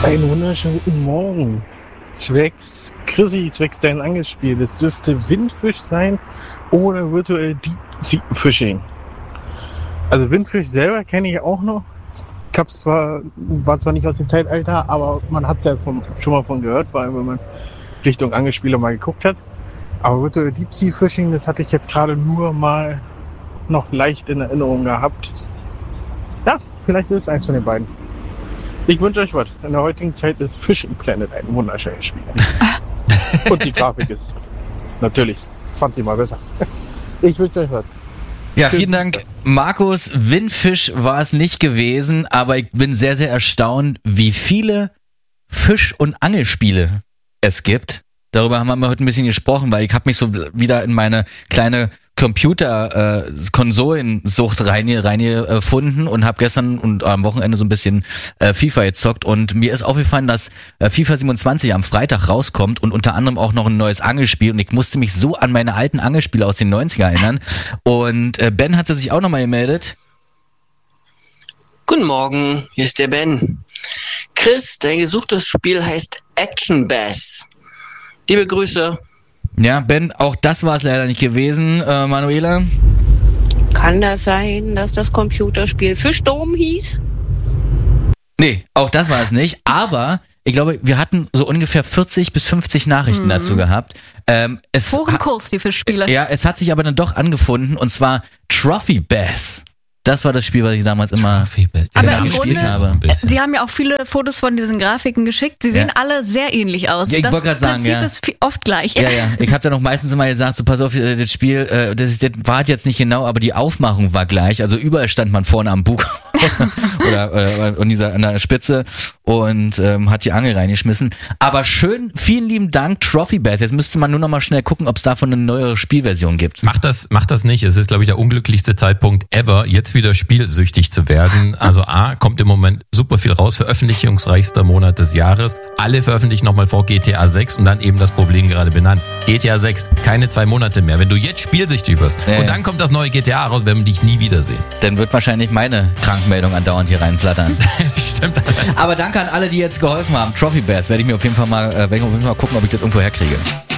Einen wunderschönen guten Morgen. Zwecks Chrissy, zwecks dein Angespiel. Das dürfte Windfisch sein oder virtuell Deep Sea Fishing. Also Windfisch selber kenne ich auch noch. War zwar nicht aus dem Zeitalter, aber man hat es ja schon mal von gehört, vor allem wenn man Richtung Angespiele mal geguckt hat. Aber virtuell Deep Sea Fishing, das hatte ich jetzt gerade nur mal noch leicht in Erinnerung gehabt. Ja, vielleicht ist es eins von den beiden. Ich wünsche euch was. In der heutigen Zeit ist Fishing Planet ein wunderschönes Spiel. Und die Grafik ist natürlich 20 Mal besser. Ich wünsche euch was. Ja, vielen Dank, Markus. Windfisch war es nicht gewesen, aber ich bin sehr, sehr erstaunt, wie viele Fisch- und Angelspiele es gibt. Darüber haben wir heute ein bisschen gesprochen, weil ich habe mich so wieder in meine kleine Computer-Konsolensucht reingefunden und habe gestern und am Wochenende so ein bisschen FIFA gezockt und mir ist aufgefallen, dass FIFA 27 am Freitag rauskommt und unter anderem auch noch ein neues Angelspiel und ich musste mich so an meine alten Angelspiele aus den 90er erinnern und Ben hatte sich auch nochmal gemeldet. Guten Morgen, hier ist der Ben. Chris, dein gesuchtes Spiel heißt Action Bass. Liebe Grüße. Ja, Ben, auch das war es leider nicht gewesen. Manuela? Kann das sein, dass das Computerspiel Fischdom hieß? Nee, auch das war es nicht. Aber ich glaube, wir hatten so ungefähr 40 bis 50 Nachrichten dazu gehabt. Forenkurs, die Fischspiele. Ja, es hat sich aber dann doch angefunden und zwar Trophy Bass. Das war das Spiel, was ich damals immer gespielt habe. Sie haben ja auch viele Fotos von diesen Grafiken geschickt. Sie sehen alle sehr ähnlich aus. Ja, ich wollte gerade sagen, Prinzip ist oft gleich. Ja. Ich habe dann auch meistens immer gesagt, so pass auf, das Spiel, das war jetzt nicht genau, aber die Aufmachung war gleich. Also überall stand man vorne am Bug oder an der Spitze und hat die Angel reingeschmissen. Aber schön, vielen lieben Dank, Trophy Bass. Jetzt müsste man nur noch mal schnell gucken, ob es davon eine neuere Spielversion gibt. Macht das nicht. Es ist, glaube ich, der unglücklichste Zeitpunkt ever, jetzt wieder spielsüchtig zu werden. Also A, kommt im Moment super viel raus, veröffentlichungsreichster Monat des Jahres. Alle veröffentlichen nochmal vor GTA 6 und dann eben das Problem gerade benannt. GTA 6, keine 2 Monate mehr. Wenn du jetzt spielsüchtig wirst und dann kommt das neue GTA raus, werden wir dich nie wiedersehen. Dann wird wahrscheinlich meine Krankmeldung andauernd hier reinflattern. Stimmt. Aber danke an alle, die jetzt geholfen haben. Trophy Bass werde ich mir auf jeden Fall mal gucken, ob ich das irgendwo herkriege.